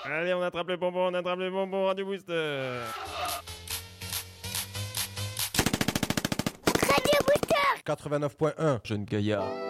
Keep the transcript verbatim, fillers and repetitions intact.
Allez, on attrape les bonbons, on attrape les bonbons, Radio Booster. Radio Booster quatre-vingt-neuf point un, Jeune Gaillard.